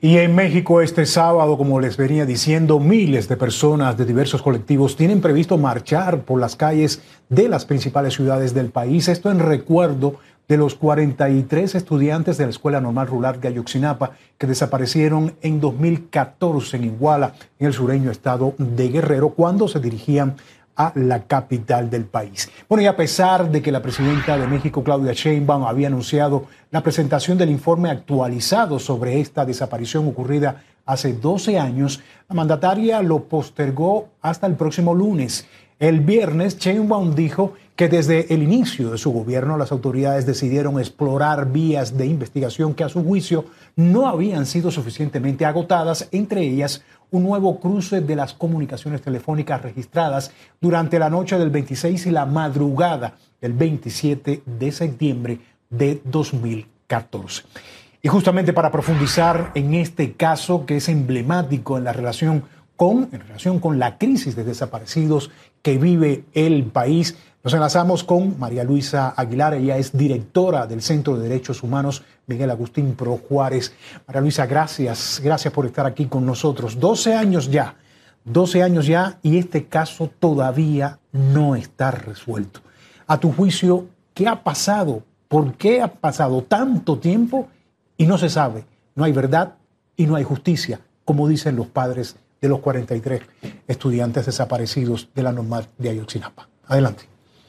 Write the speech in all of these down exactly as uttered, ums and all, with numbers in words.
Y en México este sábado, como les venía diciendo, miles de personas de diversos colectivos tienen previsto marchar por las calles de las principales ciudades del país. Esto en recuerdo de los cuarenta y tres estudiantes de la Escuela Normal Rural de Ayotzinapa que desaparecieron en dos mil catorce en Iguala, en el sureño estado de Guerrero, cuando se dirigían a la capital del país. Bueno, y a pesar de que la presidenta de México, Claudia Sheinbaum, había anunciado la presentación del informe actualizado sobre esta desaparición ocurrida hace doce años, la mandataria lo postergó hasta el próximo lunes. El viernes, Sheinbaum dijo que desde el inicio de su gobierno las autoridades decidieron explorar vías de investigación que a su juicio no habían sido suficientemente agotadas, entre ellas un nuevo cruce de las comunicaciones telefónicas registradas durante la noche del veintiséis y la madrugada del veintisiete de septiembre de dos mil catorce. Y justamente para profundizar en este caso que es emblemático en la relación con, en relación con la crisis de desaparecidos que vive el país, nos enlazamos con María Luisa Aguilar. Ella es directora del Centro de Derechos Humanos Miguel Agustín Pro Juárez. María Luisa, gracias, gracias por estar aquí con nosotros. doce años ya, doce años ya, y este caso todavía no está resuelto. A tu juicio, ¿qué ha pasado? ¿Por qué ha pasado tanto tiempo y no se sabe? No hay verdad y no hay justicia, como dicen los padres de los cuarenta y tres estudiantes desaparecidos de la Normal de Ayotzinapa. Adelante.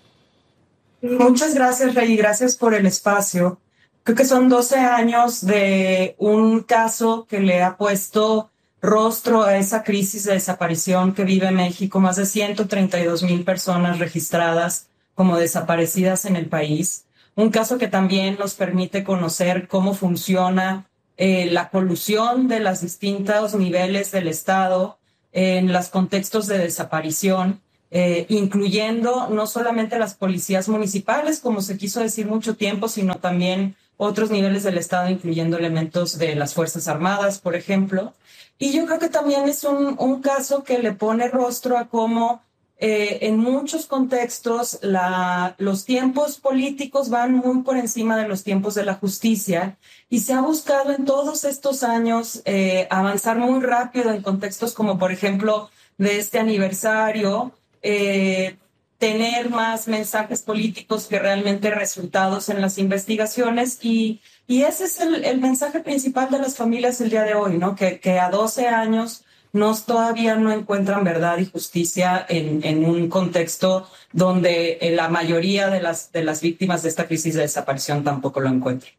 Muchas gracias, Rey, y gracias por el espacio. Creo que son doce años de un caso que le ha puesto rostro a esa crisis de desaparición que vive México. Más de ciento treinta y dos mil personas registradas como desaparecidas en el país. Un caso que también nos permite conocer cómo funciona eh, la colusión de los distintos niveles del Estado en los contextos de desaparición. Eh, incluyendo no solamente las policías municipales, como se quiso decir mucho tiempo, sino también otros niveles del Estado, incluyendo elementos de las Fuerzas Armadas, por ejemplo. Y yo creo que también es un, un caso que le pone rostro a cómo eh, en muchos contextos la, los tiempos políticos van muy por encima de los tiempos de la justicia, y se ha buscado en todos estos años eh, avanzar muy rápido en contextos como, por ejemplo, de este aniversario, Eh, tener más mensajes políticos que realmente resultados en las investigaciones, y, y ese es el, el mensaje principal de las familias el día de hoy, ¿no? Que, que a doce años nos todavía no encuentran verdad y justicia en, en un contexto donde la mayoría de las, de las víctimas de esta crisis de desaparición tampoco lo encuentran.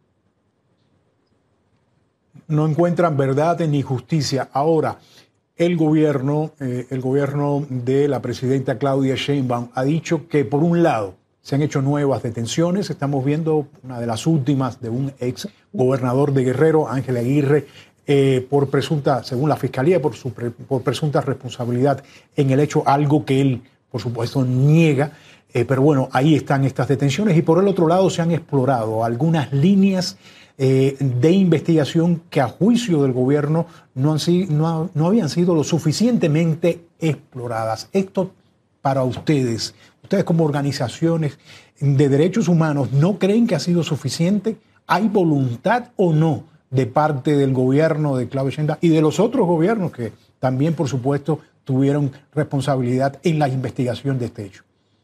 No encuentran verdad ni justicia. Ahora, El gobierno, eh, el gobierno de la presidenta Claudia Sheinbaum ha dicho que, por un lado, se han hecho nuevas detenciones. Estamos viendo una de las últimas de un ex gobernador de Guerrero, Ángel Aguirre, eh, por presunta, según la fiscalía, por, su, por presunta responsabilidad en el hecho, algo que él, por supuesto, niega. Eh, pero bueno, ahí están estas detenciones. Y por el otro lado, se han explorado algunas líneas Eh, de investigación que a juicio del gobierno no, han, no, no habían sido lo suficientemente exploradas. Esto para ustedes, ustedes como organizaciones de derechos humanos, ¿no creen que ha sido suficiente? ¿Hay voluntad o no de parte del gobierno de Claudia Sheinbaum y de los otros gobiernos que también, por supuesto, tuvieron responsabilidad en la investigación de este hecho?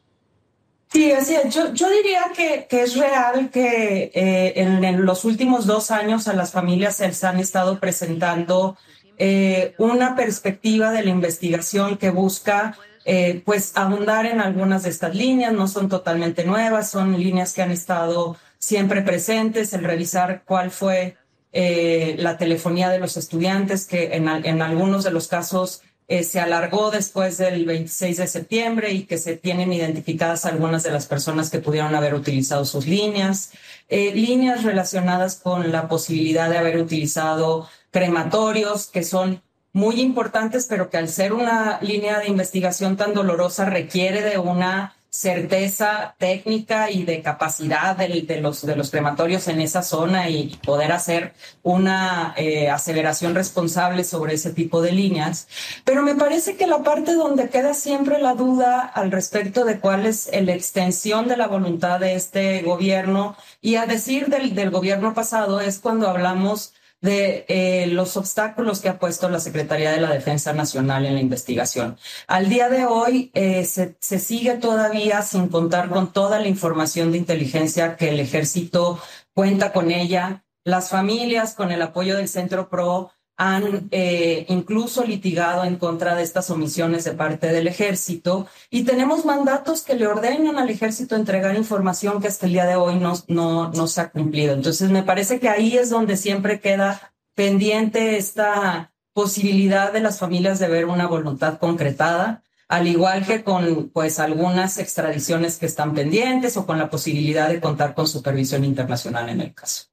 Sí, así es. Yo, yo diría que, que es real que eh, en, en los últimos dos años a las familias se les han estado presentando eh, una perspectiva de la investigación que busca eh, pues ahondar en algunas de estas líneas. No son totalmente nuevas, son líneas que han estado siempre presentes, el revisar cuál fue eh, la telefonía de los estudiantes, que en, en algunos de los casos Eh, se alargó después del veintiséis de septiembre, y que se tienen identificadas algunas de las personas que pudieron haber utilizado sus líneas, eh, líneas relacionadas con la posibilidad de haber utilizado crematorios, que son muy importantes, pero que al ser una línea de investigación tan dolorosa requiere de una certeza técnica y de capacidad de, de, los, de los crematorios en esa zona, y poder hacer una eh, aceleración responsable sobre ese tipo de líneas. Pero me parece que la parte donde queda siempre la duda al respecto de cuál es la extensión de la voluntad de este gobierno, y a decir del, del gobierno pasado, es cuando hablamos de eh, los obstáculos que ha puesto la Secretaría de la Defensa Nacional en la investigación. Al día de hoy eh, se, se sigue todavía sin contar con toda la información de inteligencia que el Ejército cuenta con ella. Las familias, con el apoyo del Centro PRO, han eh, incluso litigado en contra de estas omisiones de parte del Ejército, y tenemos mandatos que le ordenan al Ejército entregar información que hasta el día de hoy no, no, no se ha cumplido. Entonces me parece que ahí es donde siempre queda pendiente esta posibilidad de las familias de ver una voluntad concretada, al igual que con pues algunas extradiciones que están pendientes o con la posibilidad de contar con supervisión internacional en el caso.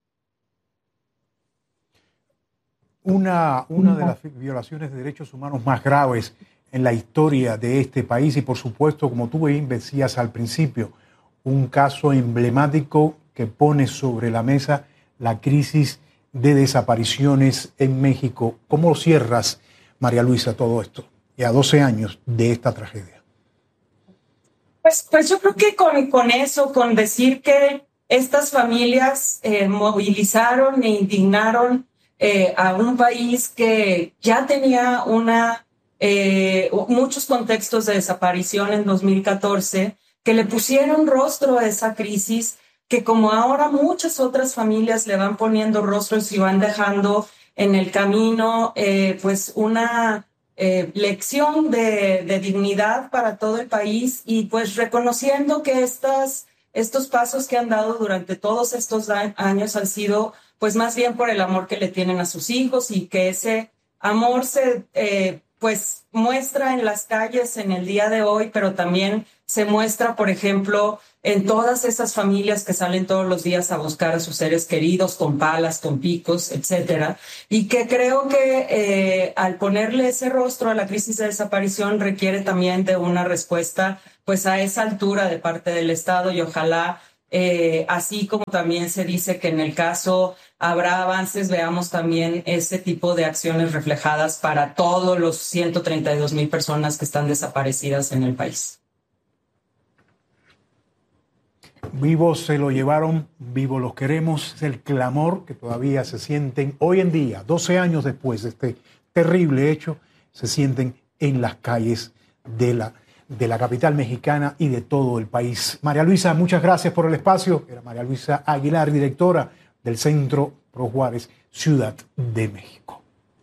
Una, una de las violaciones de derechos humanos más graves en la historia de este país y, por supuesto, como tú bien decías al principio, un caso emblemático que pone sobre la mesa la crisis de desapariciones en México. ¿Cómo cierras, María Luisa, todo esto? Y a doce años de esta tragedia. Pues, pues yo creo que con, con eso, con decir que estas familias eh, movilizaron e indignaron Eh, a un país que ya tenía una, eh, muchos contextos de desaparición en dos mil catorce, que le pusieron rostro a esa crisis, que como ahora muchas otras familias le van poniendo rostros y van dejando en el camino eh, pues una eh, lección de, de dignidad para todo el país, y pues reconociendo que estas, estos pasos que han dado durante todos estos años han sido pues más bien por el amor que le tienen a sus hijos, y que ese amor se eh, pues muestra en las calles en el día de hoy, pero también se muestra, por ejemplo, en todas esas familias que salen todos los días a buscar a sus seres queridos con palas, con picos, etcétera, y que creo que eh, al ponerle ese rostro a la crisis de desaparición requiere también de una respuesta pues a esa altura de parte del Estado, y ojalá Eh, así como también se dice que en el caso habrá avances, veamos también ese tipo de acciones reflejadas para todos los ciento treinta y dos mil personas que están desaparecidas en el país. Vivos se lo llevaron, vivos los queremos. Es el clamor que todavía se sienten hoy en día, doce años después de este terrible hecho, se sienten en las calles de la de la capital mexicana y de todo el país. María Luisa, muchas gracias por el espacio. Era María Luisa Aguilar, directora del Centro Pro Juárez, Ciudad de México.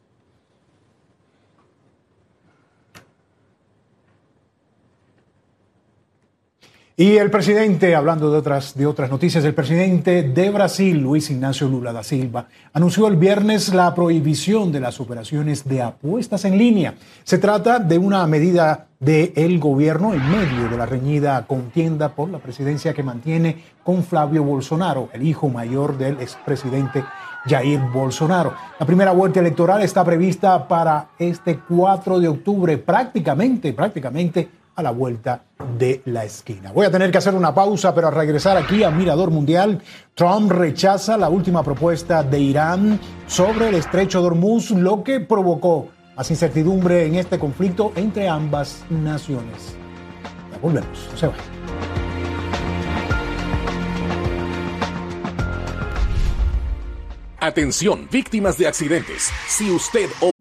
Y el presidente, hablando de otras, de otras noticias, el presidente de Brasil, Luis Ignacio Lula da Silva, anunció el viernes la prohibición de las operaciones de apuestas en línea. Se trata de una medida del gobierno en medio de la reñida contienda por la presidencia que mantiene con Flavio Bolsonaro, el hijo mayor del expresidente Jair Bolsonaro. La primera vuelta electoral está prevista para este cuatro de octubre, prácticamente, prácticamente a la vuelta de la esquina. Voy a tener que hacer una pausa, pero al regresar aquí a Mirador Mundial, Trump rechaza la última propuesta de Irán sobre el estrecho de Hormuz, lo que provocó más incertidumbre en este conflicto entre ambas naciones. Ya volvemos, no se vayan. Atención, víctimas de accidentes. Si usted o